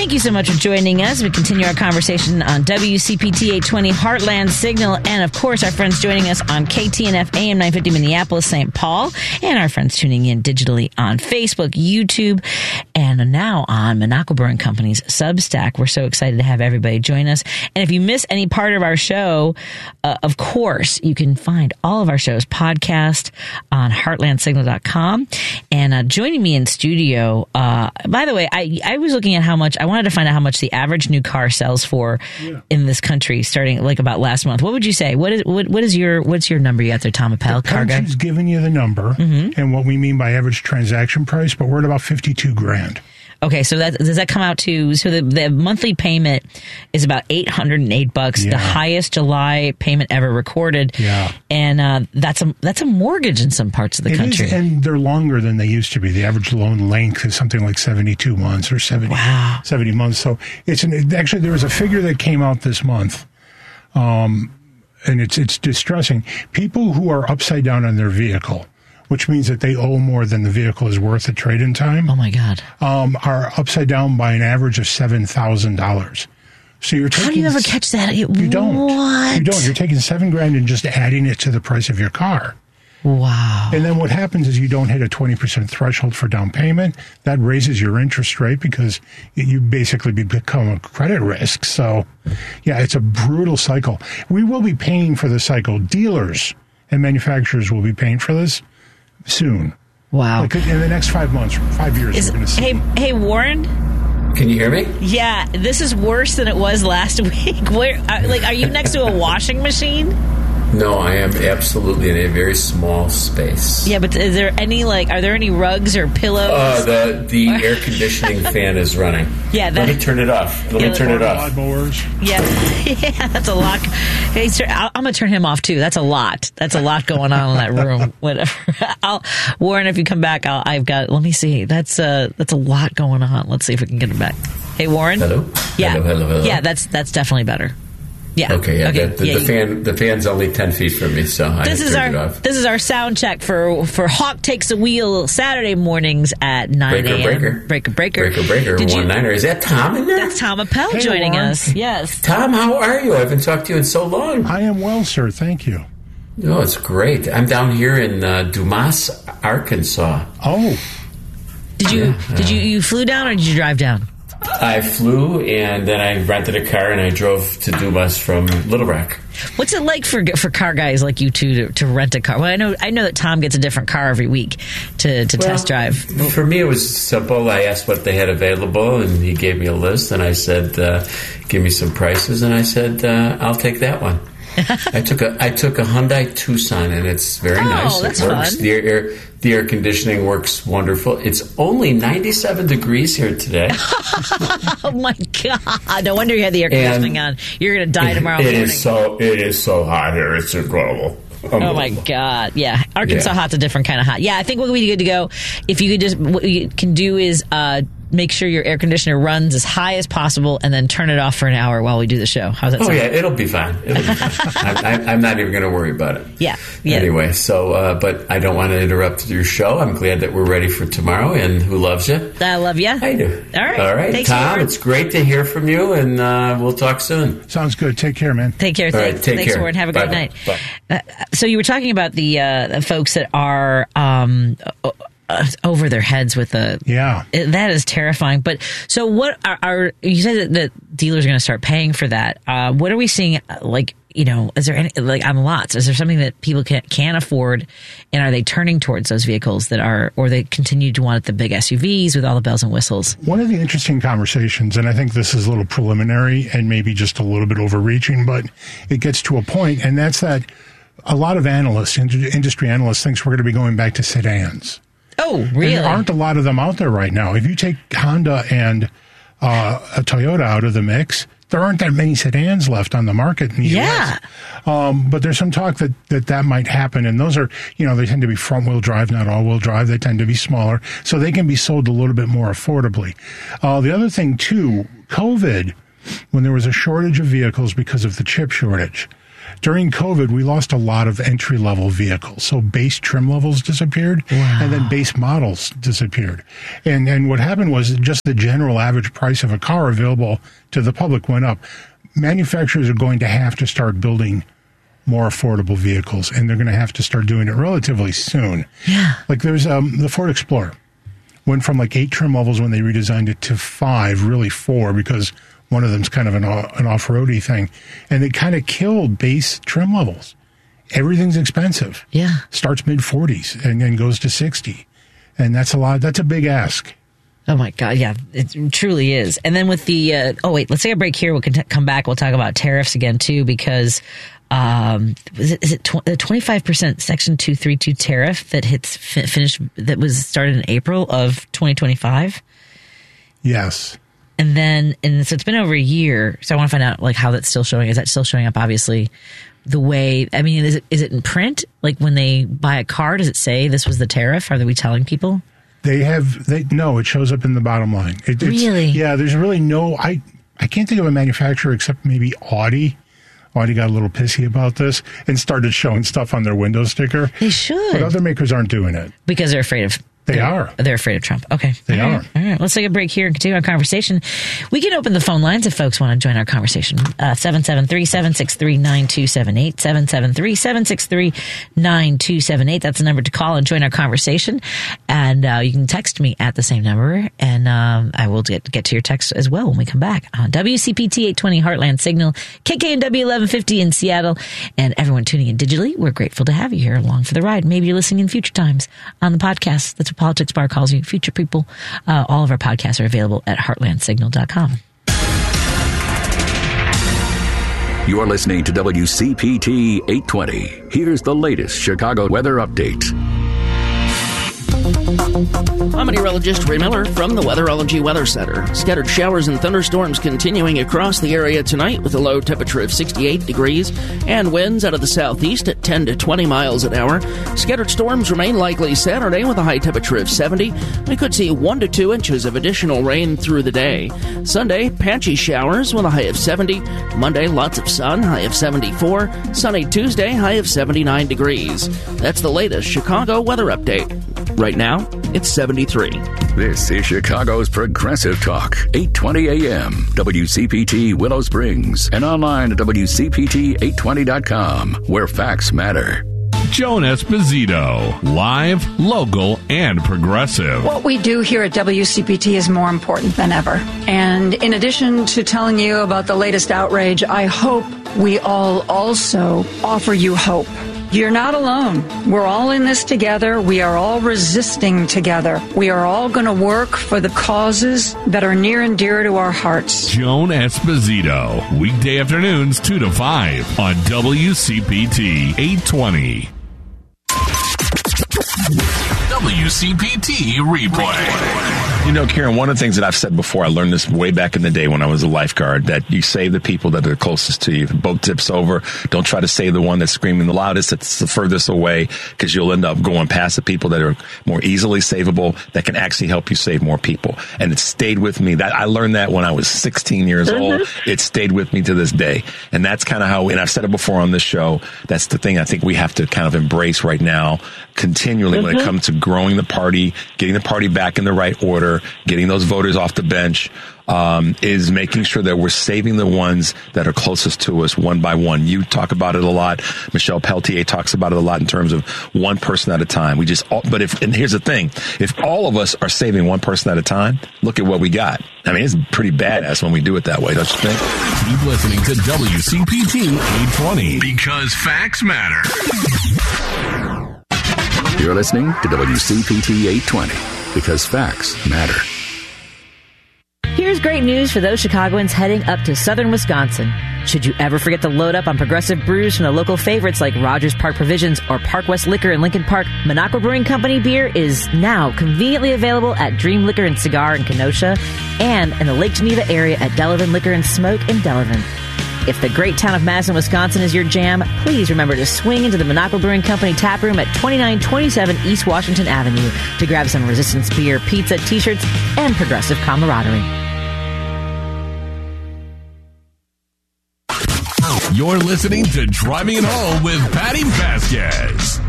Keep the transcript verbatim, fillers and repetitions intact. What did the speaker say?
Thank you so much for joining us. We continue our conversation on W C P T eight twenty Heartland Signal, and of course our friends joining us on K T N F A M nine fifty Minneapolis, Saint Paul, and our friends tuning in digitally on Facebook, YouTube, and now on Monaco Brewing Company's Substack. We're so excited to have everybody join us. And if you miss any part of our show, uh, of course, you can find all of our shows podcast on heartland signal dot com. And uh, joining me in studio, uh, by the way, I, I was looking at how much, I wanted to find out how much the average new car sells for yeah. in this country starting like about last month. What would you say? What is what, what is your what's your number you got there, Tom Appel? The country's giving you the number mm-hmm. and what we mean by average transaction price, but we're at about fifty-two grand. Okay, so that does that come out to so the, the monthly payment is about eight hundred and eight bucks, yeah. the highest July payment ever recorded. Yeah, and uh, that's a that's a mortgage in some parts of the it country, is, and they're longer than they used to be. The average loan length is something like seventy-two months or seventy, wow. seventy months. So it's an, actually there was a figure that came out this month, um, and it's it's distressing. People who are upside down on their vehicle, which means that they owe more than the vehicle is worth at trade-in time. Oh, my God. Um, are upside down by an average of seven thousand dollars. So you're taking... How do you ever catch that? You don't. What? You don't. You're taking seven grand and just adding it to the price of your car. Wow. And then what happens is you don't hit a twenty percent threshold for down payment. That raises your interest rate because you basically become a credit risk. So, yeah, it's a brutal cycle. We will be paying for the cycle. Dealers and manufacturers will be paying for this soon. Wow. Like in the next five months, five years, is, we're going to see. Hey, hey, Warren? Can you hear me? Yeah, this is worse than it was last week. Where, like, are you next to a washing machine? No, I am absolutely in a very small space. Yeah, but is there any, like, are there any rugs or pillows? Uh, the the air conditioning fan is running. Yeah, that, let me turn it off. Let yeah, me turn it off. Yeah, yeah, that's a lot. Hey, sir, I'm going to turn him off, too. That's a lot. That's a lot going on in that room. Whatever. I'll, Warren, if you come back, I'll, I've got, let me see. That's, uh, that's a lot going on. Let's see if we can get him back. Hey, Warren? Hello? Yeah. Hello, hello, hello. Yeah, that's, that's definitely better. Yeah. Okay. Yeah. Okay. The, the, yeah, the fan. The fan's only ten feet from me, so I this is turned our it off. this is our sound check for for Hawk Takes the Wheel Saturday mornings at nine a.m. Breaker, breaker, breaker, breaker, breaker. Did one you, niner. Is that Tom in there? That's Tom Appel hey, joining Warren. us. Yes. Tom, how are you? I haven't talked to you in so long. I am well, sir. Thank you. Oh, it's great. I'm down here in uh, Dumas, Arkansas. Oh. Did you Yeah, did uh, you you flew down or did you drive down? I flew and then I rented a car and I drove to Dumas from Little Rock. What's it like for for car guys like you two to, to rent a car? Well, I know I know that Tom gets a different car every week to, to well, test drive. For me, it was simple. I asked what they had available, and he gave me a list, and I said, uh, "Give me some prices," and I said, uh, "I'll take that one." I took a I took a Hyundai Tucson, and it's very oh, nice. That's it works. Fun. The air the air conditioning works wonderful. It's only ninety-seven degrees here today. Oh my God! No wonder you had the air conditioning and on. You're going to die tomorrow it morning. Is so it is so hot here. It's incredible. Oh my God! Yeah, Arkansas yeah. hot's a different kind of hot. Yeah, I think what would be good to go if you could just what you can do is uh, make sure your air conditioner runs as high as possible, and then turn it off for an hour while we do the show. How's that? Oh sound? yeah, it'll be fine. It'll be fine. I'm, I'm not even going to worry about it. Yeah. yeah. Anyway, so uh, but I don't want to interrupt your show. I'm glad that we're ready for tomorrow. And who loves you? I love you. I do. All right. All right, Thanks, Tom. Warren. It's great to hear from you, and uh, we'll talk soon. Sounds good. Take care, man. Take care. All Thanks, right, take Thanks care. Warren. Have a great Bye. night. Bye. Uh, so you were talking about the, uh, the folks that are um, uh, over their heads with the yeah it, that is terrifying. But so what are, are you said that, that dealers are going to start paying for that? Uh, what are we seeing? Like, you know, is there any like on lots? Is there something that people can can afford, and are they turning towards those vehicles that are, or they continue to want the big S U Vs with all the bells and whistles? One of the interesting conversations, and I think this is a little preliminary and maybe just a little bit overreaching, but it gets to a point, and that's that a lot of analysts, industry analysts, thinks we're going to be going back to sedans. Oh, really? And there aren't a lot of them out there right now. If you take Honda and uh, a Toyota out of the mix, there aren't that many sedans left on the market in the yeah. U S. Um, but there's some talk that, that that might happen. And those are, you know, they tend to be front-wheel drive, not all-wheel drive. They tend to be smaller. So they can be sold a little bit more affordably. Uh, the other thing, too, COVID, when there was a shortage of vehicles because of the chip shortage, During COVID, we lost a lot of entry-level vehicles. So base trim levels disappeared, wow. and then base models disappeared. And and what happened was just the general average price of a car available to the public went up. Manufacturers are going to have to start building more affordable vehicles, and they're going to have to start doing it relatively soon. Yeah. Like there's um, the Ford Explorer. Went from like eight trim levels when they redesigned it to five, really four, because one of them's kind of an, an off-roady thing. And it kind of killed base trim levels. Everything's expensive. Yeah. Starts mid-forties and then goes to sixty. And that's a lot. That's a big ask. Oh, my God. Yeah, it truly is. And then with the, uh, oh, wait, let's take a break here. We'll come back. We'll talk about tariffs again, too, because um, is it, is it tw- the twenty-five percent Section two thirty-two tariff that hits fi- finished, that was started in April of twenty twenty-five? Yes. And then, and so it's been over a year. So I want to find out, like, how that's still showing. Is that still showing up, obviously, the way, I mean, is it is it in print? Like, when they buy a car, does it say this was the tariff? Are we telling people? They have, they no, it shows up in the bottom line. It, really? Yeah, there's really no, I, I can't think of a manufacturer except maybe Audi. Audi got a little pissy about this and started showing stuff on their window sticker. They should. But other makers aren't doing it. Because they're afraid of They they're, are. They're afraid of Trump. Okay. They all are. Right. All right. Let's take a break here and continue our conversation. We can open the phone lines if folks want to join our conversation. Uh, seven seven three, seven six three, nine two seven eight. seven seven three, seven six three, nine two seven eight. That's the number to call and join our conversation. And uh, you can text me at the same number. And um, I will get, get to your text as well when we come back on W C P T eight twenty Heartland Signal, K K N W eleven fifty in Seattle. And everyone tuning in digitally, we're grateful to have you here along for the ride. Maybe you're listening in future times on the podcast. That's what Politics Bar calls you, future people. Uh, all of our podcasts are available at heartland signal dot com. You're listening to W C P T eight twenty. Here's the latest Chicago weather update. I'm meteorologist Ray Miller from the Weatherology Weather Center. Scattered showers and thunderstorms continuing across the area tonight with a low temperature of sixty-eight degrees and winds out of the southeast at ten to twenty miles an hour. Scattered storms remain likely Saturday with a high temperature of seventy. We could see one to two inches of additional rain through the day. Sunday, patchy showers with a high of seventy. Monday, lots of sun, high of seventy-four. Sunny Tuesday, high of seventy-nine degrees. That's the latest Chicago weather update. Right now, it's seventy-three. This is Chicago's Progressive Talk, eight twenty A M, W C P T Willow Springs, and online at W C P T eight twenty dot com, where facts matter. Joan Esposito, live, local, and progressive. What we do here at W C P T is more important than ever. And in addition to telling you about the latest outrage, I hope we all also offer you hope. You're not alone. We're all in this together. We are all resisting together. We are all going to work for the causes that are near and dear to our hearts. Joan Esposito, weekday afternoons two to five on W C P T eight twenty. W C P T Replay. You know, Karen, one of the things that I've said before, I learned this way back in the day when I was a lifeguard, that you save the people that are closest to you. If a boat tips over, don't try to save the one that's screaming the loudest, that's the furthest away, because you'll end up going past the people that are more easily savable, that can actually help you save more people. And it stayed with me. That I learned that when I was sixteen years mm-hmm. old. It stayed with me to this day. And that's kind of how, and I've said it before on this show, that's the thing I think we have to kind of embrace right now, continually mm-hmm. when it comes to growing the party, getting the party back in the right order, getting those voters off the bench, um, is making sure that we're saving the ones that are closest to us one by one. You talk about it a lot. Michelle Peltier talks about it a lot in terms of one person at a time. We just, all, but if, and here's the thing, if all of us are saving one person at a time, look at what we got. I mean, it's pretty badass when we do it that way, don't you think? Keep listening to W C P T eight twenty, because facts matter. You're listening to W C P T eight twenty, because facts matter. Here's great news for those Chicagoans heading up to southern Wisconsin. Should you ever forget to load up on progressive brews from the local favorites like Rogers Park Provisions or Park West Liquor in Lincoln Park, Minocqua Brewing Company beer is now conveniently available at Dream Liquor and Cigar in Kenosha and in the Lake Geneva area at Delavan Liquor and Smoke in Delavan. If the great town of Madison, Wisconsin is your jam, please remember to swing into the Minocqua Brewing Company tap room at twenty-nine twenty-seven East Washington Avenue to grab some Resistance beer, pizza, t-shirts, and progressive camaraderie. You're listening to Driving It Home with Patty Vasquez.